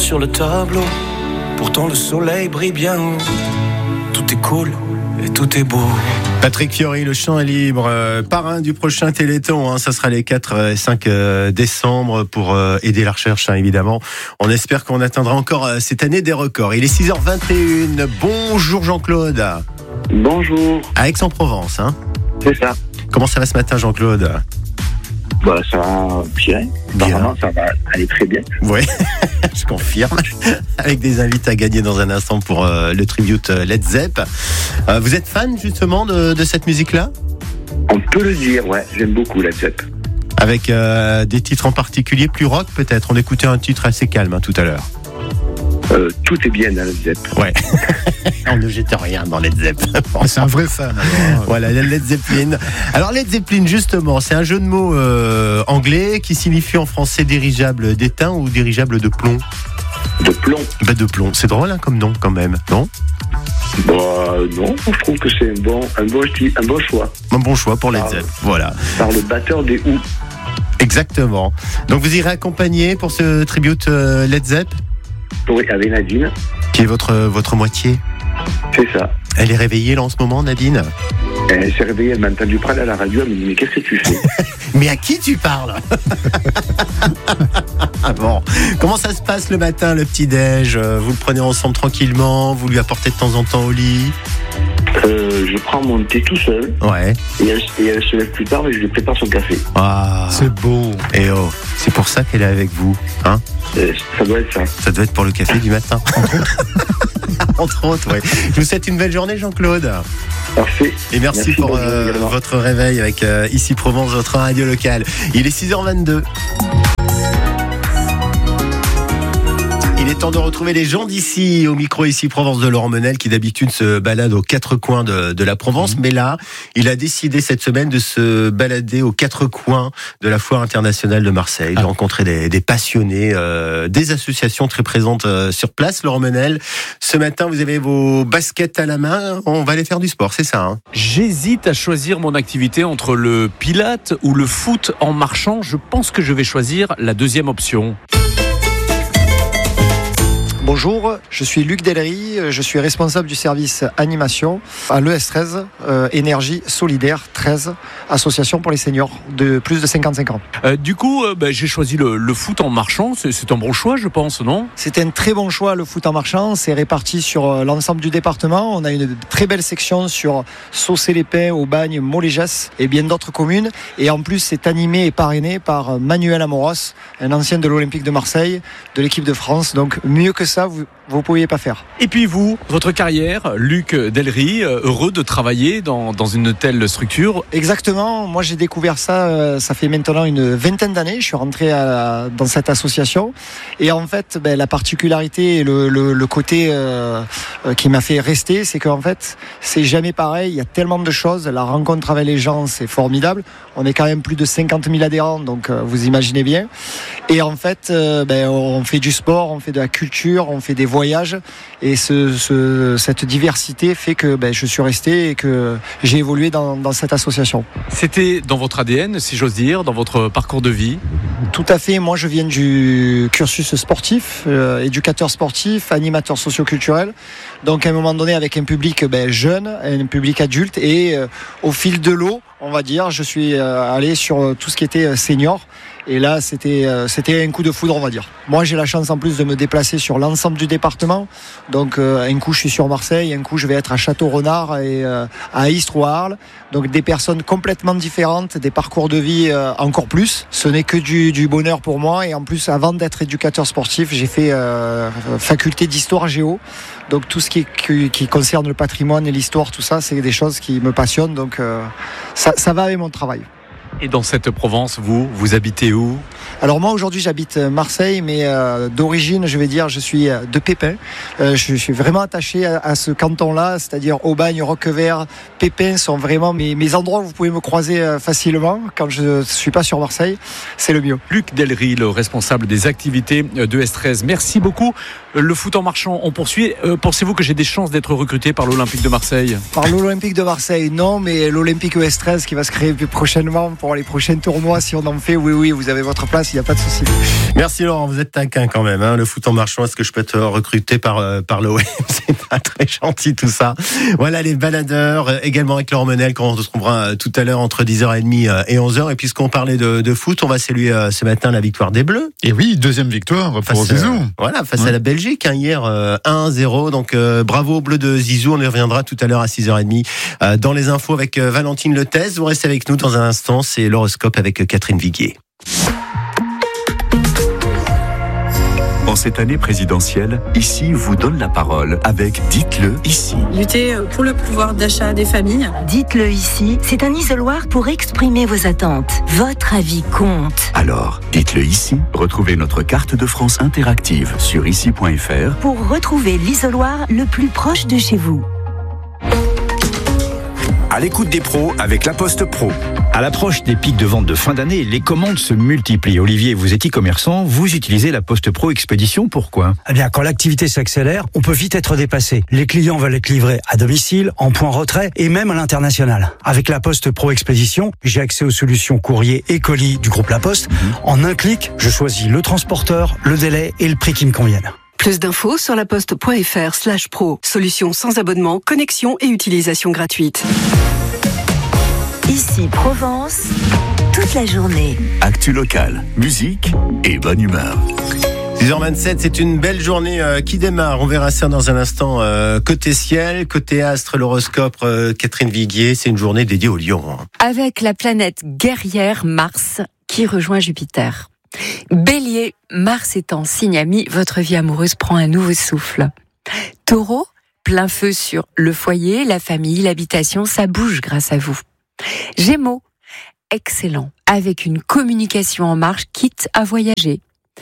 sur le tableau. Pourtant le soleil brille bien haut. Tout est cool et tout est beau. Patrick Fiori, le chant est libre, parrain du prochain Téléthon, ça sera les 4 et 5 décembre pour aider la recherche, évidemment. On espère qu'on atteindra encore cette année des records. Il est 6h21, bonjour Jean-Claude. Bonjour. À Aix-en-Provence, C'est ça. Comment ça va ce matin Jean-Claude ? Ça va bien. Apparemment, ça va aller très bien. Oui, je confirme. Avec des invités à gagner dans un instant pour le tribute Led Zepp. Vous êtes fan justement de cette musique-là ? On peut le dire, ouais. J'aime beaucoup Led Zepp. Avec des titres en particulier, plus rock peut-être. On écoutait un titre assez calme tout à l'heure. Tout est bien dans Led Zepp. Ouais. On ne jette rien dans Led Zepp. C'est un vrai fan. Voilà, Led Zeppelin. Alors Led Zeppelin, justement, c'est un jeu de mots anglais qui signifie en français dirigeable d'étain ou dirigeable de plomb. De plomb. De plomb. C'est drôle comme nom quand même, non ? Non, je trouve que c'est un bon choix. Un bon choix pour Led Zepp. Voilà. Par le batteur des Who. Exactement. Donc vous irez accompagner pour ce tribute Led Zepp ? Oui, avec Nadine. Qui est votre moitié ? C'est ça. Elle est réveillée là en ce moment, Nadine ? Elle s'est réveillée, elle m'a entendu parler à la radio, elle me dit mais qu'est-ce que tu fais ? Mais à qui tu parles ? Ah bon. Comment ça se passe le matin, le petit-déj ? Vous le prenez ensemble tranquillement ? Vous lui apportez de temps en temps au lit ? Je prends mon thé tout seul. Ouais. Et elle se lève plus tard, mais je lui prépare son café. Ah, c'est beau. Et c'est pour ça qu'elle est avec vous, hein ? Ça doit être ça. Ça doit être pour le café du matin. Entre autres, oui. Je vous souhaite une belle journée, Jean-Claude. Parfait. Et merci pour votre réveil avec Ici Provence, votre radio locale. Il est 6h22. Il est temps de retrouver les gens d'ici, au micro Ici Provence de Laurent Menel, qui d'habitude se balade aux quatre coins de la Provence. Mais là, il a décidé cette semaine de se balader aux quatre coins de la Foire internationale de Marseille, de rencontrer des passionnés, des associations très présentes sur place. Laurent Menel, ce matin, vous avez vos baskets à la main. On va aller faire du sport, c'est ça, hein ? J'hésite à choisir mon activité entre le pilate ou le foot en marchant. Je pense que je vais choisir la deuxième option. Bonjour, je suis Luc Dellery, je suis responsable du service animation à l'ES13, Énergie Solidaire 13, association pour les seniors de plus de 55 ans. Du coup, j'ai choisi le foot en marchant, c'est un bon choix je pense, non ? C'est un très bon choix le foot en marchant, c'est réparti sur l'ensemble du département. On a une très belle section sur Saucé-les-Pins, Aubagne, Moléjas et bien d'autres communes. Et en plus c'est animé et parrainé par Manuel Amoros, un ancien de l'Olympique de Marseille, de l'équipe de France, donc mieux que ça, vous ne pouviez pas faire. Et puis vous, votre carrière, Luc Dellery, heureux de travailler dans une telle structure ? Exactement, moi j'ai découvert ça, ça fait maintenant une vingtaine d'années, je suis rentré dans cette association et en fait la particularité et le côté qui m'a fait rester, c'est qu'en fait c'est jamais pareil, il y a tellement de choses, la rencontre avec les gens c'est formidable, on est quand même plus de 50 000 adhérents, donc vous imaginez bien, et en fait on fait du sport, on fait de la culture, on fait des voyages et cette diversité fait que je suis resté et que j'ai évolué dans cette association. C'était dans votre ADN, si j'ose dire, dans votre parcours de vie ? Tout à fait, moi je viens du cursus sportif, éducateur sportif, animateur socio-culturel, donc à un moment donné avec un public jeune, un public adulte et au fil de l'eau, on va dire, je suis allé sur tout ce qui était senior. Et là, c'était un coup de foudre, on va dire. Moi, j'ai la chance en plus de me déplacer sur l'ensemble du département. Donc, un coup, je suis sur Marseille, un coup, je vais être à Château-Renard et à Istres ou à Arles. Donc, des personnes complètement différentes, des parcours de vie encore plus. Ce n'est que du bonheur pour moi. Et en plus, avant d'être éducateur sportif, j'ai fait faculté d'histoire géo. Donc, tout ce qui concerne le patrimoine et l'histoire, tout ça, c'est des choses qui me passionnent. Donc, ça va avec mon travail. Et dans cette Provence, vous habitez où ? Alors moi aujourd'hui j'habite Marseille, mais d'origine je vais dire je suis de Pépin. Je suis vraiment attaché à ce canton-là, c'est-à-dire Aubagne, Roquevert, Pépin sont vraiment mes endroits où vous pouvez me croiser facilement quand je ne suis pas sur Marseille, c'est le mieux. Luc Dellery, le responsable des activités de S13, merci beaucoup. Le foot en marchant, on poursuit. Pensez-vous que j'ai des chances d'être recruté par l'Olympique de Marseille ? Par l'Olympique de Marseille, non, mais l'Olympique ES13 qui va se créer plus prochainement pour les prochains tournois. Si on en fait, oui, vous avez votre place, il n'y a pas de souci. Merci Laurent, vous êtes taquin quand même. Le foot en marchant, est-ce que je peux te recruter par l'OM? C'est pas très gentil tout ça. Voilà les baladeurs, également avec Laurent Menel, qu'on retrouvera tout à l'heure entre 10h30 et 11h. Et puisqu'on parlait de foot, on va saluer ce matin la victoire des Bleus. Et oui, deuxième victoire pour Zizou. Face à la Belgique, hier 1-0. Donc bravo aux Bleus de Zizou. On y reviendra tout à l'heure à 6h30 dans les infos avec Valentine Letès. Vous restez avec nous dans un instant, c'est l'horoscope avec Catherine Viguier. En cette année présidentielle, ici vous donne la parole avec Dites-le ici. Lutter pour le pouvoir d'achat des familles. Dites-le ici, c'est un isoloir pour exprimer vos attentes. Votre avis compte. Alors, dites-le ici. Retrouvez notre carte de France interactive sur ici.fr pour retrouver l'isoloir le plus proche de chez vous. À l'écoute des pros avec La Poste Pro. À l'approche des pics de vente de fin d'année, les commandes se multiplient. Olivier, vous êtes e-commerçant, vous utilisez La Poste Pro Expédition, pourquoi ? Eh bien, quand l'activité s'accélère, on peut vite être dépassé. Les clients veulent être livrés à domicile, en point retrait et même à l'international. Avec La Poste Pro Expédition, j'ai accès aux solutions courrier et colis du groupe La Poste. En un clic, je choisis le transporteur, le délai et le prix qui me conviennent. Plus d'infos sur laposte.fr/pro. Solution sans abonnement, connexion et utilisation gratuite. Ici Provence, toute la journée. Actu locale, musique et bonne humeur. 6h27, c'est une belle journée qui démarre. On verra ça dans un instant. Côté ciel, côté astre, l'horoscope, Catherine Viguier, c'est une journée dédiée au lion. Avec la planète guerrière Mars qui rejoint Jupiter. Bélier, Mars est en signe ami, votre vie amoureuse prend un nouveau souffle. Taureau, plein feu sur le foyer, la famille, l'habitation, ça bouge grâce à vous. Gémeaux, excellent, avec une communication en marche, quitte à voyager.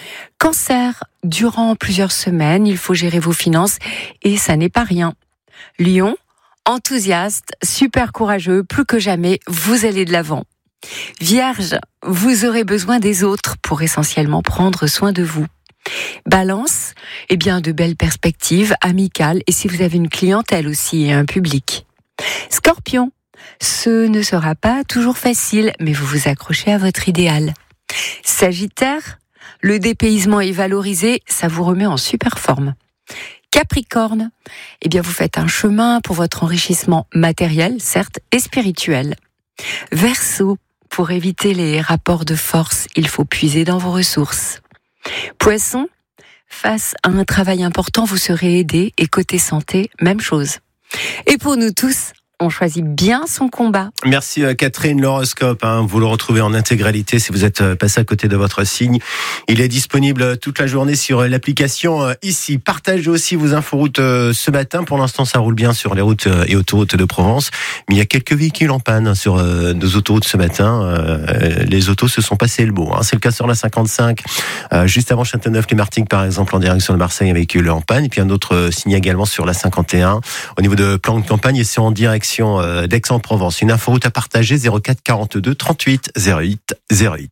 Cancer, durant plusieurs semaines, il faut gérer vos finances et ça n'est pas rien. Lion, enthousiaste, super courageux, plus que jamais, vous allez de l'avant. Vierge, vous aurez besoin des autres pour essentiellement prendre soin de vous. Balance, de belles perspectives amicales et si vous avez une clientèle aussi et un public. Scorpion, ce ne sera pas toujours facile, mais vous vous accrochez à votre idéal. Sagittaire, le dépaysement est valorisé, ça vous remet en super forme. Capricorne, vous faites un chemin pour votre enrichissement matériel, certes, et spirituel. Verseau, pour éviter les rapports de force, il faut puiser dans vos ressources. Poisson, face à un travail important, vous serez aidé et côté santé, même chose. Et pour nous tous, on choisit bien son combat. Merci Catherine, l'horoscope, vous le retrouvez en intégralité si vous êtes passé à côté de votre signe. Il est disponible toute la journée sur l'application ici. Partagez aussi vos inforoutes ce matin. Pour l'instant, ça roule bien sur les routes et autoroutes de Provence. Mais il y a quelques véhicules en panne sur nos autoroutes ce matin. Les autos se sont passés le beau. C'est le cas sur la 55, juste avant Châteauneuf-les-Martigues par exemple, en direction de Marseille, un véhicule en panne. Et puis un autre signé également sur la 51 au niveau de plan de campagne et c'est en direction d'Aix-en-Provence. Une inforoute à partager 04 42 38 08 08.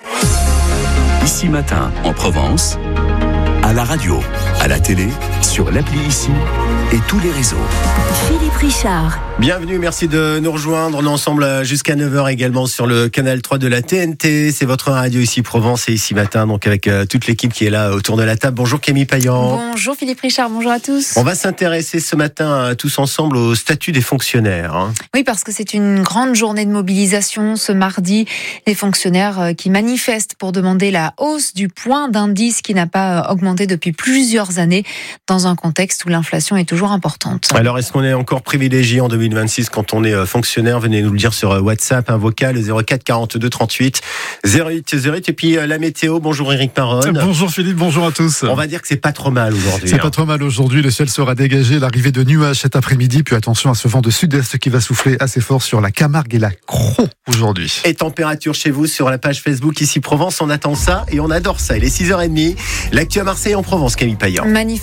Ici matin en Provence, à la radio, à la télé, sur l'appli ici et tous les réseaux. Philippe Richard. Bienvenue, merci de nous rejoindre. On est ensemble jusqu'à 9h également sur le canal 3 de la TNT. C'est votre radio ici Provence et ici matin, donc avec toute l'équipe qui est là autour de la table. Bonjour Camille Payan. Bonjour Philippe Richard, bonjour à tous. On va s'intéresser ce matin tous ensemble au statut des fonctionnaires. Oui, parce que c'est une grande journée de mobilisation ce mardi. Les fonctionnaires qui manifestent pour demander la hausse du point d'indice qui n'a pas augmenté depuis plusieurs années dans un contexte où l'inflation est toujours importante. Alors, est-ce qu'on est encore privilégié en 2026 quand on est fonctionnaire? Venez nous le dire sur WhatsApp, un vocal 04 42 38 08 08. Et puis la météo, bonjour Eric Maronne. Bonjour Philippe, bonjour à tous. On va dire que c'est pas trop mal aujourd'hui. C'est pas trop mal aujourd'hui, le ciel sera dégagé, l'arrivée de nuages cet après-midi, puis attention à ce vent de sud-est qui va souffler assez fort sur la Camargue et la Crau aujourd'hui. Et température chez vous sur la page Facebook ici Provence, on attend ça et on adore ça. Il est 6h30, l'actu à Marseille en Provence, Camille Payan. Manifestation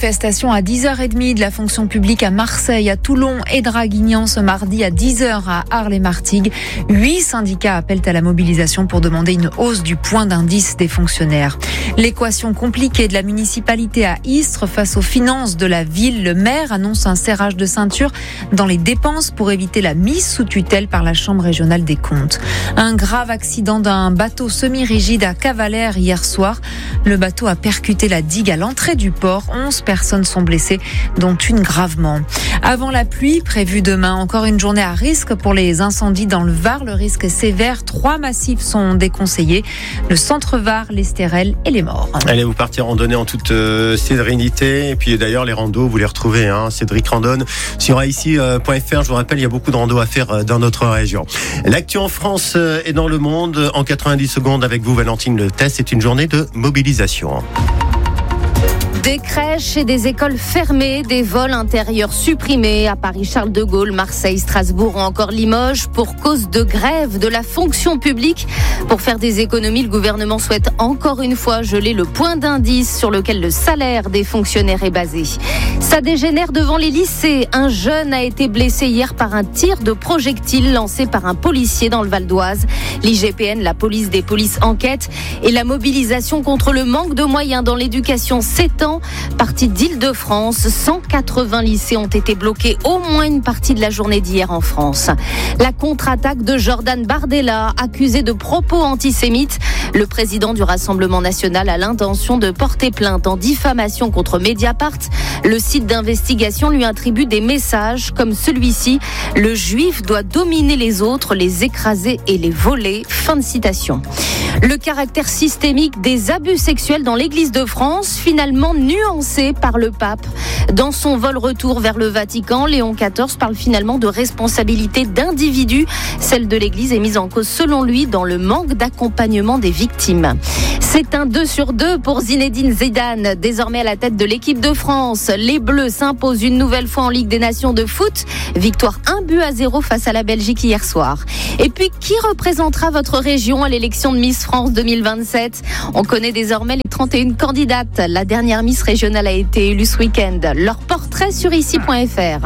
mobilisation à 10h30 de la fonction publique à Marseille, à Toulon et Draguignan ce mardi à 10h à Arles-et-Martigues. 8 syndicats appellent à la mobilisation pour demander une hausse du point d'indice des fonctionnaires. L'équation compliquée de la municipalité à Istres face aux finances de la ville. Le maire annonce un serrage de ceinture dans les dépenses pour éviter la mise sous tutelle par la Chambre régionale des comptes. Un grave accident d'un bateau semi-rigide à Cavalère hier soir. Le bateau a percuté la digue à l'entrée du port. 11 personnes sont blessées, dont une gravement. Avant la pluie, prévue demain, encore une journée à risque pour les incendies dans le Var. Le risque est sévère. 3 massifs sont déconseillés. Le centre Var, l'Estérel et les Morts. Allez, vous partez randonner en toute sérénité. Et puis d'ailleurs, les randos, vous les retrouvez, Cédric Randonne, sur ici.fr. Je vous rappelle, il y a beaucoup de randos à faire dans notre région. L'actu en France et dans le monde, en 90 secondes avec vous, Valentine Le Test. C'est une journée de mobilisation. Des crèches et des écoles fermées, des vols intérieurs supprimés à Paris, Charles de Gaulle, Marseille, Strasbourg ou encore Limoges pour cause de grève de la fonction publique. Pour faire des économies, le gouvernement souhaite encore une fois geler le point d'indice sur lequel le salaire des fonctionnaires est basé. Ça dégénère devant les lycées. Un jeune a été blessé hier par un tir de projectile lancé par un policier dans le Val d'Oise. L'IGPN, la police des polices, enquête et la mobilisation contre le manque de moyens dans l'éducation s'étend. Partie d'Île-de-France, 180 lycées ont été bloqués au moins une partie de la journée d'hier en France. La contre-attaque de Jordan Bardella, accusé de propos antisémites. Le président du Rassemblement national a l'intention de porter plainte en diffamation contre Mediapart. Le site d'investigation lui attribue des messages comme celui-ci. Le juif doit dominer les autres, les écraser et les voler. Fin de citation. Le caractère systémique des abus sexuels dans l'Église de France, finalement nuancé par le pape. Dans son vol retour vers le Vatican, Léon XIV parle finalement de responsabilité d'individus. Celle de l'Église est mise en cause selon lui dans le manque d'accompagnement des victimes. C'est un 2-sur-2 pour Zinedine Zidane, désormais à la tête de l'équipe de France. Les Bleus s'imposent une nouvelle fois en Ligue des Nations de foot. Victoire 1-0 face à la Belgique hier soir. Et puis, qui représentera votre région à l'élection de Miss France 2027 ? On connaît désormais les 31 candidates. La dernière Miss régionale a été élue ce week-end. Leur portrait sur ici.fr.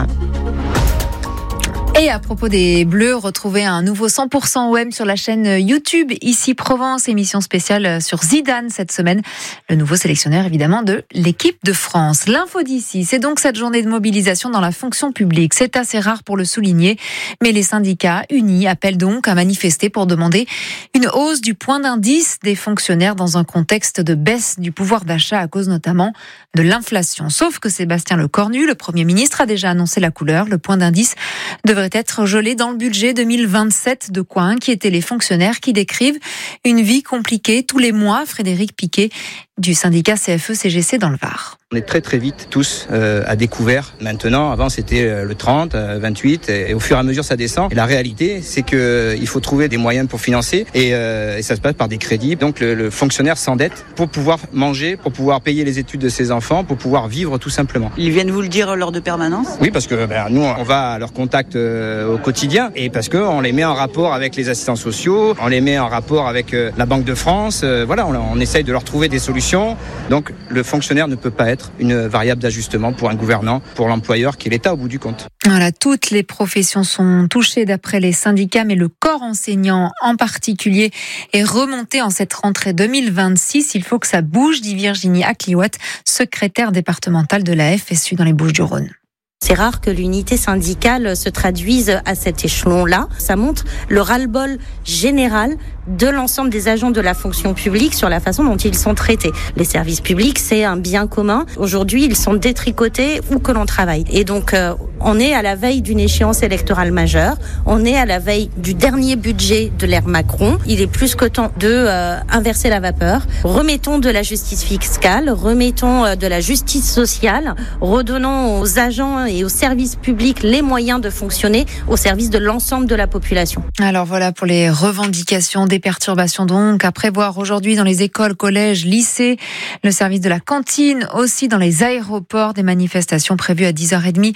Et à propos des Bleus, retrouvez un nouveau 100% OM sur la chaîne YouTube Ici Provence, émission spéciale sur Zidane cette semaine, le nouveau sélectionneur évidemment de l'équipe de France. L'info d'ici, c'est donc cette journée de mobilisation dans la fonction publique. C'est assez rare pour le souligner, mais les syndicats unis appellent donc à manifester pour demander une hausse du point d'indice des fonctionnaires dans un contexte de baisse du pouvoir d'achat à cause notamment de l'inflation. Sauf que Sébastien Lecornu, le Premier ministre, a déjà annoncé la couleur. Le point d'indice devrait être gelé dans le budget 2027, de quoi inquiéter les fonctionnaires qui décrivent une vie compliquée tous les mois. Frédéric Piquet du syndicat CFE-CGC dans le Var. On est très très vite tous à découvert. Maintenant, avant c'était le 30, 28 et au fur et à mesure ça descend. Et la réalité c'est que il faut trouver des moyens pour financer et ça se passe par des crédits. Donc le fonctionnaire s'endette pour pouvoir manger, pour pouvoir payer les études de ses enfants, pour pouvoir vivre tout simplement. Ils viennent vous le dire lors de permanence ? Oui, parce que nous on va à leur contact au quotidien et parce que on les met en rapport avec les assistants sociaux, on les met en rapport avec la Banque de France. Voilà, on essaye de leur trouver des solutions. Donc le fonctionnaire ne peut pas être une variable d'ajustement pour un gouvernant, pour l'employeur qui est l'État au bout du compte. Voilà, toutes les professions sont touchées d'après les syndicats, mais le corps enseignant en particulier est remonté en cette rentrée 2026. Il faut que ça bouge, dit Virginie Acliouat, secrétaire départementale de la FSU dans les Bouches-du-Rhône. C'est rare que l'unité syndicale se traduise à cet échelon-là. Ça montre le ras-le-bol général de l'ensemble des agents de la fonction publique sur la façon dont ils sont traités. Les services publics, c'est un bien commun. Aujourd'hui, ils sont détricotés où que l'on travaille. Et donc, on est à la veille d'une échéance électorale majeure. On est à la veille du dernier budget de l'ère Macron. Il est plus que temps de inverser la vapeur. Remettons de la justice fiscale, remettons de la justice sociale, redonnons aux agents et aux services publics les moyens de fonctionner au service de l'ensemble de la population. Alors voilà pour les revendications, des perturbations donc à prévoir aujourd'hui dans les écoles, collèges, lycées, le service de la cantine, aussi dans les aéroports, des manifestations prévues à 10h30 à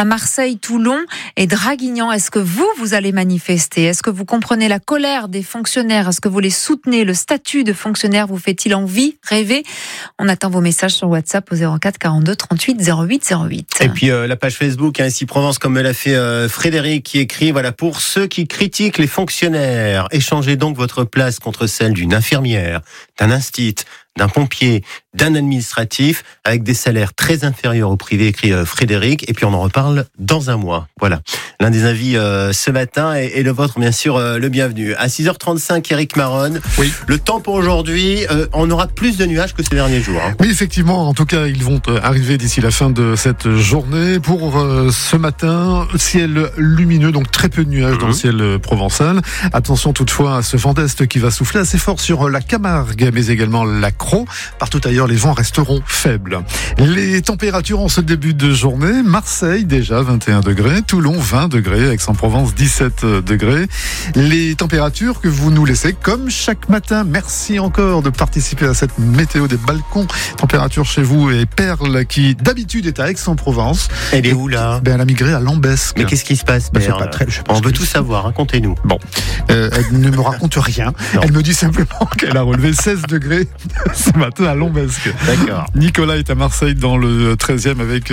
Marseille, Toulon et Draguignan. Est-ce que vous allez manifester? Est-ce que vous comprenez la colère des fonctionnaires? Est-ce que vous les soutenez? Le statut de fonctionnaire vous fait-il envie, rêver? On attend vos messages sur WhatsApp au 04 42 38 08 08. Et puis la page Facebook, ici Provence, comme l'a fait Frédéric, qui écrit, voilà, pour ceux qui critiquent les fonctionnaires, échangez donc votre place contre celle d'une infirmière, d'un instit, d'un pompier, d'un administratif, avec des salaires très inférieurs au privé, écrit Frédéric. Et puis on en reparle dans un mois. Voilà, l'un des avis ce matin et le vôtre, bien sûr, le bienvenu. À 6h35, Eric Maronne. Oui. Le temps pour aujourd'hui, on aura plus de nuages que ces derniers jours. Hein. Oui, effectivement. En tout cas, ils vont arriver d'ici la fin de cette journée. Pour ce matin, ciel lumineux, donc très peu de nuages dans le ciel provençal. Attention toutefois à ce vent d'est qui va souffler assez fort sur la Camargue, mais également la Croix. Partout ailleurs, les vents resteront faibles. Les températures en ce début de journée, Marseille déjà 21 degrés, Toulon 20 degrés, Aix-en-Provence 17 degrés. Les températures que vous nous laissez comme chaque matin. Merci encore de participer à cette météo des balcons. Température chez vous et Perle qui d'habitude est à Aix-en-Provence. Elle est où là? Elle a migré à Lambesque. Mais qu'est-ce qui se passe, Perle? On veut tout savoir, racontez-nous. Bon, elle ne me raconte rien. Non. Elle me dit simplement qu'elle a relevé 16 degrés ce matin à Lambesque. D'accord. Nicolas est à Marseille dans le 13e avec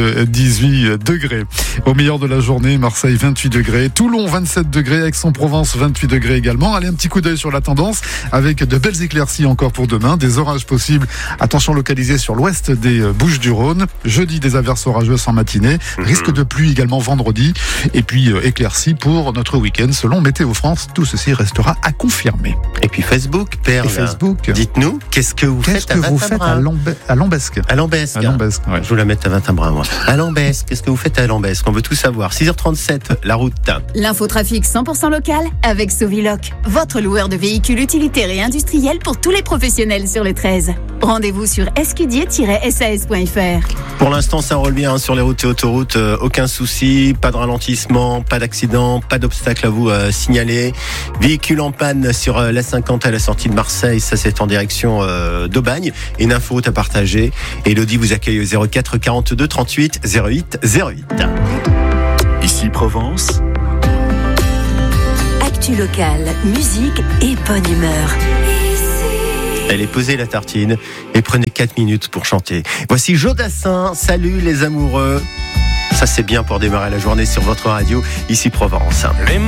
18 degrés. Au meilleur de la journée, Marseille 28 degrés, Toulon 27 degrés, Aix-en-Provence 28 degrés également. Allez, un petit coup d'œil sur la tendance avec de belles éclaircies encore pour demain, des orages possibles. Attention localisés sur l'ouest des Bouches-du-Rhône. Jeudi, des averses orageuses en matinée. Risque de pluie également vendredi. Et puis éclaircies pour notre week-end selon Météo France. Tout ceci restera à confirmer. Et puis Facebook, Perle. Et Facebook. Dites-nous, qu'est-ce que vous faites à Lambesque. À Lambesque. À Lambesque, ouais. Je vous la mets à Vintimbrun, moi. À Lambesque, qu'est-ce que vous faites à Lambesque? On veut tout savoir. 6h37, la route. L'infotrafic 100% local avec Soviloc, votre loueur de véhicules utilitaires et industriels pour tous les professionnels sur le 13. Rendez-vous sur escudier-sas.fr. Pour l'instant, ça roule bien sur les routes et autoroutes. Aucun souci, pas de ralentissement, pas d'accident, pas d'obstacle à vous signaler. Véhicule en panne sur la 50 à la sortie de Marseille, ça c'est en direction d'Aubagne. Une info à partager. Elodie vous accueille au 04 42 38 08 08. Ici Provence. Actu locale, musique et bonne humeur. Elle est posée la tartine et prenez 4 minutes pour chanter. Voici Jodassin, salut les amoureux. Ça c'est bien pour démarrer la journée sur votre radio, ici Provence.